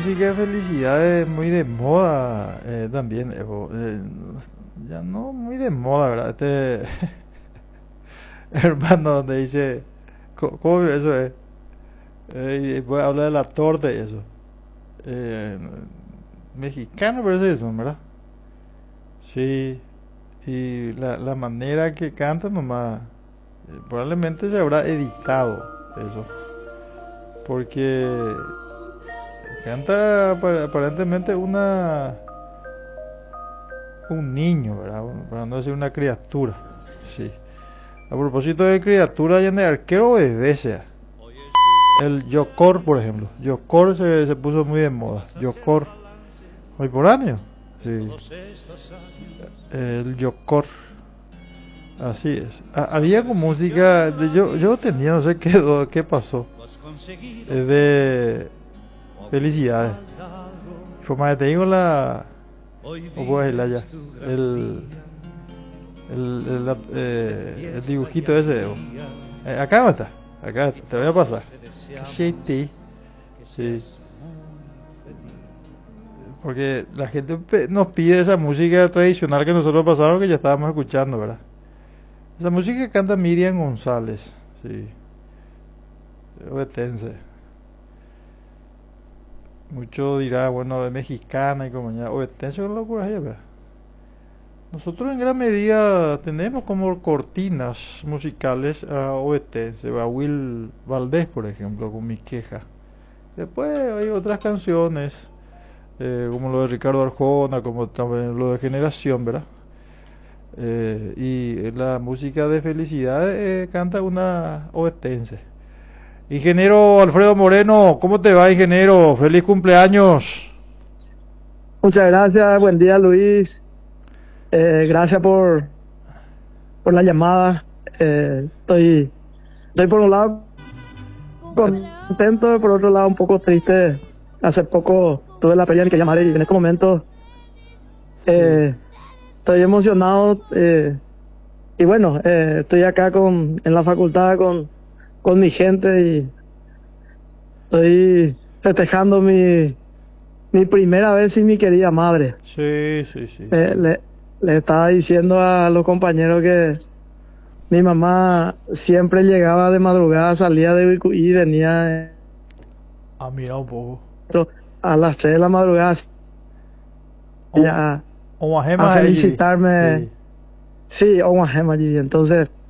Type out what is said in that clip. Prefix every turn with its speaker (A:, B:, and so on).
A: música de felicidad es muy de moda también, Evo. Ya no muy de moda, ¿verdad? Hermano, donde dice, ¿cómo eso es? Y después habla de la torta y eso. Eh, Mexicano parece eso, ¿verdad? Sí, y la manera que canta nomás, probablemente se habrá editado eso, porque canta aparentemente un niño, ¿verdad? Para no decir una criatura. Sí. A propósito de criatura, y en el arquero obedece. El Yokor, por ejemplo. Yokor se puso muy de moda. Yokor. Hoy por año. Sí. El Yokor. Así es. Había como música. Yo tenía, no sé qué pasó. De felicidades. Como te digo, o puedes la ya. El, el dibujito ese. Acá está. Acá te voy a pasar. Shitty. Sí. Porque la gente nos pide esa música tradicional que nosotros pasamos que ya estábamos escuchando, ¿verdad? Esa música que canta Miriam González. Sí. Obetense. Mucho dirá, bueno, de mexicana y como ya. Obetense con locura, ¿verdad? Nosotros en gran medida tenemos como cortinas musicales a obetense, a Will Valdés, por ejemplo, con Mi Queja. Después hay otras canciones, como lo de Ricardo Arjona, como también lo de Generación, ¿verdad? Y la música de felicidad canta una obetense. Ingeniero Alfredo Moreno, ¿cómo te va, ingeniero? ¡Feliz cumpleaños!
B: Muchas gracias, buen día Luis. Gracias por la llamada. Estoy por un lado contento, por otro lado un poco triste. Hace poco tuve la pelea en que llamar y en este momento
A: Sí.
B: eh, estoy emocionado y bueno, estoy acá en la facultad con mi gente y estoy festejando mi primera vez sin mi querida madre.
A: Sí, sí, sí,
B: Eh,
A: sí.
B: le, Le estaba diciendo a los compañeros que mi mamá siempre llegaba de madrugada, salía de Bicuí y venía
A: Ah, mira un poco.
B: a las 3 de la madrugada
A: O,
B: a,
A: o
B: a
A: Majema allí.
B: felicitarme.
A: Sí.
B: Sí, Oma Gema allí. Entonces,